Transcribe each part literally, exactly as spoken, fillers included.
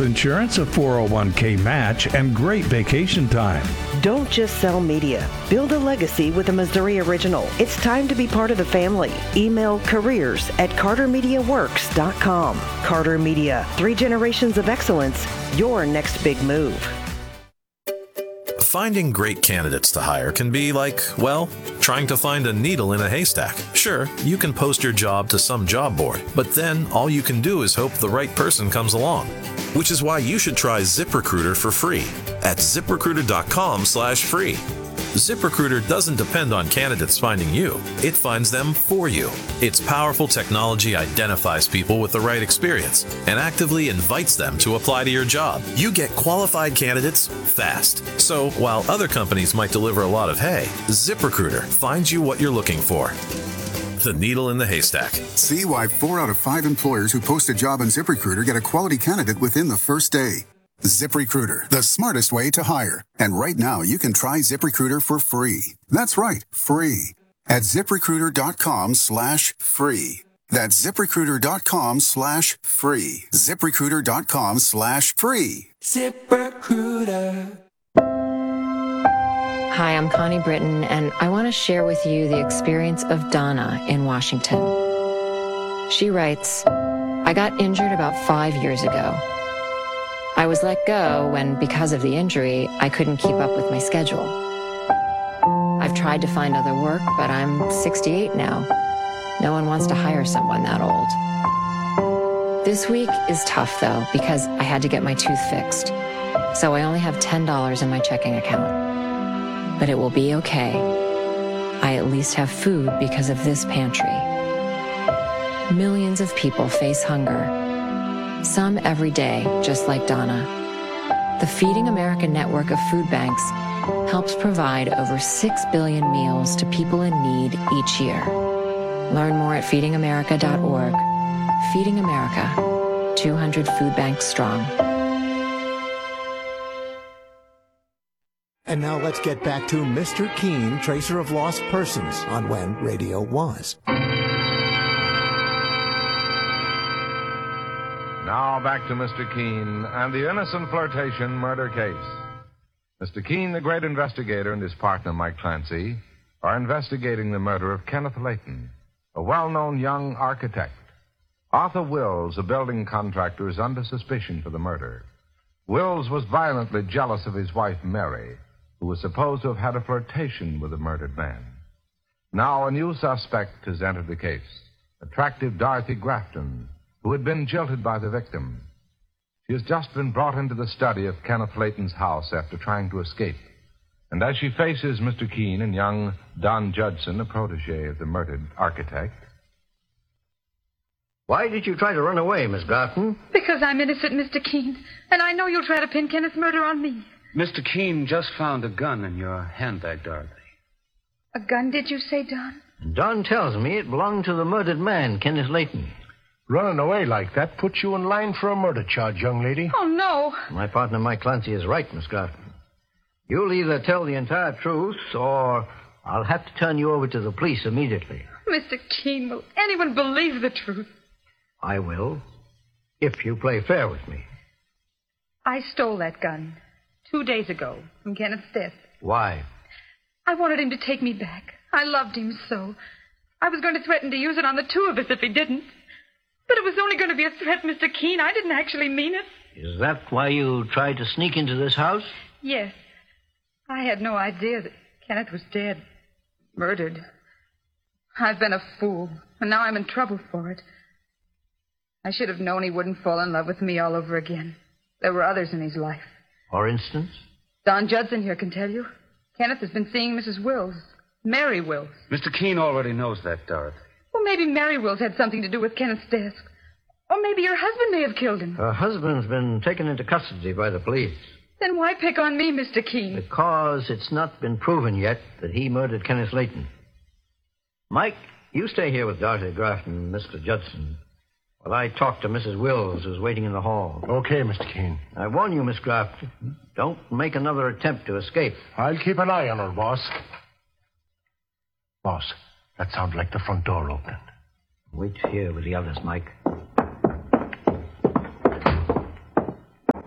insurance, a four oh one k match, and great vacation time. Don't just sell media. Build a legacy with a Missouri original. It's time to be part of the family. Email careers at carter media works dot com. Carter Media, three generations of excellence, your next big move. Finding great candidates to hire can be like, well, trying to find a needle in a haystack. Sure, you can post your job to some job board, but then all you can do is hope the right person comes along. Which is why you should try ZipRecruiter for free at ziprecruiter.com slash free. ZipRecruiter doesn't depend on candidates finding you. It finds them for you. Its powerful technology identifies people with the right experience and actively invites them to apply to your job. You get qualified candidates fast. So while other companies might deliver a lot of hay, ZipRecruiter finds you what you're looking for. The needle in the haystack. See why four out of five employers who post a job on ZipRecruiter get a quality candidate within the first day. ZipRecruiter, the smartest way to hire. And right now, you can try ZipRecruiter for free. That's right, free. At ZipRecruiter.com slash free. That's ZipRecruiter.com slash free. ZipRecruiter.com slash free. ZipRecruiter. Hi, I'm Connie Britton, and I want to share with you the experience of Donna in Washington. She writes, I got injured about five years ago. I was let go when, because of the injury, I couldn't keep up with my schedule. I've tried to find other work, but I'm sixty-eight now. No one wants to hire someone that old. This week is tough, though, because I had to get my tooth fixed. So I only have ten dollars in my checking account. But it will be okay. I at least have food because of this pantry. Millions of people face hunger. Some every day, just like Donna. The Feeding America network of food banks helps provide over six billion meals to people in need each year. Learn more at feeding america dot org. Feeding America, two hundred food banks strong. And now let's get back to Mister Keene, Tracer of Lost Persons, on When Radio Was. Now back to Mister Keene and the innocent flirtation murder case. Mister Keene, the great investigator, and his partner, Mike Clancy, are investigating the murder of Kenneth Layton, a well-known young architect. Arthur Wills, a building contractor, is under suspicion for the murder. Wills was violently jealous of his wife, Mary, who was supposed to have had a flirtation with the murdered man. Now a new suspect has entered the case, attractive Dorothy Grafton, who had been jilted by the victim. She has just been brought into the study of Kenneth Layton's house after trying to escape. And as she faces Mister Keene and young Don Judson, a protege of the murdered architect. Why did you try to run away, Miss Grafton? Because I'm innocent, Mister Keene, and I know you'll try to pin Kenneth's murder on me. Mister Keene just found a gun in your handbag, Dorothy. A gun, did you say, Don? Don tells me it belonged to the murdered man, Kenneth Layton. Running away like that puts you in line for a murder charge, young lady. Oh, no. My partner, Mike Clancy, is right, Miss Grafton. You'll either tell the entire truth, or I'll have to turn you over to the police immediately. Mister Keene, will anyone believe the truth? I will, if you play fair with me. I stole that gun two days ago from Kenneth's death. Why? I wanted him to take me back. I loved him so. I was going to threaten to use it on the two of us if he didn't. But it was only going to be a threat, Mister Keene. I didn't actually mean it. Is that why you tried to sneak into this house? Yes. I had no idea that Kenneth was dead. Murdered. I've been a fool, and now I'm in trouble for it. I should have known he wouldn't fall in love with me all over again. There were others in his life. For instance? Don Judson here can tell you. Kenneth has been seeing Missus Wills. Mary Wills. Mister Keene already knows that, Dorothy. Well, maybe Mary Wills had something to do with Kenneth's death. Or maybe your husband may have killed him. Her husband's been taken into custody by the police. Then why pick on me, Mister Keene? Because it's not been proven yet that he murdered Kenneth Layton. Mike, you stay here with Dorothy Grafton and Mister Judson while I talk to Missus Wills, who's waiting in the hall. Okay, Mister Keene. I warn you, Miss Grafton, don't make another attempt to escape. I'll keep an eye on her, boss. Boss, that sounds like the front door opening. Wait here with the others, Mike.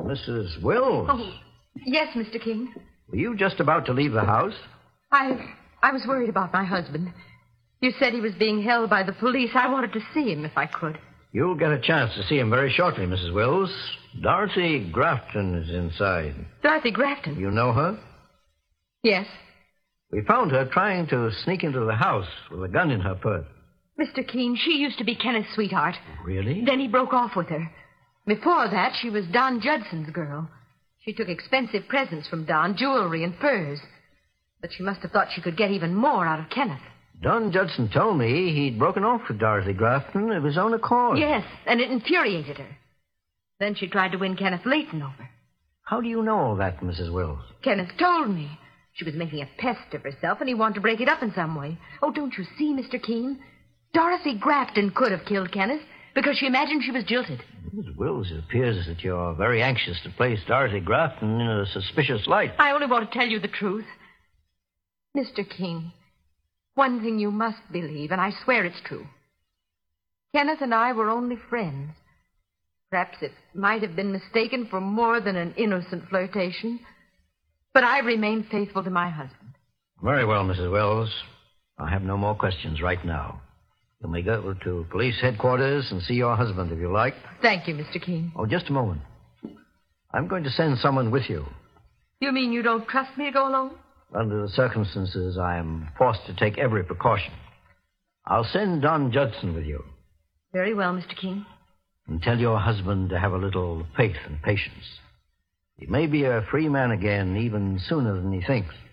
Missus Wills. Oh, yes, Mister King. Were you just about to leave the house? I I was worried about my husband. You said he was being held by the police. I wanted to see him if I could. You'll get a chance to see him very shortly, Missus Wills. Dorothy Grafton is inside. Dorothy Grafton? You know her? Yes. We found her trying to sneak into the house with a gun in her purse. Mister Keene, she used to be Kenneth's sweetheart. Really? Then he broke off with her. Before that, she was Don Judson's girl. She took expensive presents from Don, jewelry and furs. But she must have thought she could get even more out of Kenneth. Don Judson told me he'd broken off with Dorothy Grafton of his own accord. Yes, and it infuriated her. Then she tried to win Kenneth Layton over. How do you know all that, Missus Wills? Kenneth told me. She was making a pest of herself, and he wanted to break it up in some way. Oh, don't you see, Mister Keene? Dorothy Grafton could have killed Kenneth because she imagined she was jilted. Missus Wills, it appears that you're very anxious to place Dorothy Grafton in a suspicious light. I only want to tell you the truth. Mister Keene, one thing you must believe, and I swear it's true. Kenneth and I were only friends. Perhaps it might have been mistaken for more than an innocent flirtation. But I remain faithful to my husband. Very well, Missus Wills. I have no more questions right now. You may go to police headquarters and see your husband if you like. Thank you, Mister Keene. Oh, just a moment. I'm going to send someone with you. You mean you don't trust me to go alone? Under the circumstances, I am forced to take every precaution. I'll send Don Judson with you. Very well, Mister Keene. And tell your husband to have a little faith and patience. He may be a free man again even sooner than he thinks.